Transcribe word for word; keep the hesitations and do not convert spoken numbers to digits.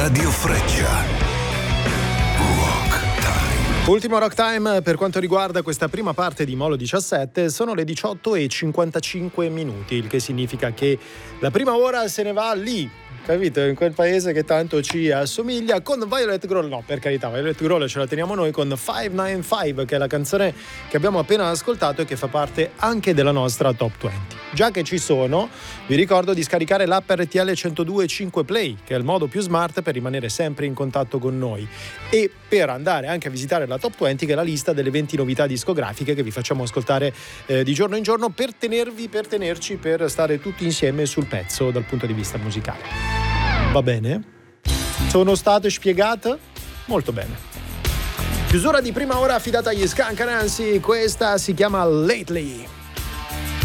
Radio Freccia. Rock Time. Ultimo Rock Time per quanto riguarda questa prima parte di Molo diciassette, sono le diciotto e cinquantacinque minuti, il che significa che la prima ora se ne va lì, capito? In quel paese che tanto ci assomiglia, con Violet Grohl. No, per carità, Violet Grohl ce la teniamo noi con cinquecentonovantacinque, che è la canzone che abbiamo appena ascoltato e che fa parte anche della nostra Top venti. Già che ci sono, vi ricordo di scaricare l'app R T L centodue e cinque Play, che è il modo più smart per rimanere sempre in contatto con noi e per andare anche a visitare la Top venti, che è la lista delle venti novità discografiche che vi facciamo ascoltare eh, di giorno in giorno, per tenervi, per tenerci, per stare tutti insieme sul pezzo dal punto di vista musicale. Va bene? Sono state spiegate? Molto bene. Chiusura di prima ora affidata agli Skunk Anansi, questa si chiama Lately.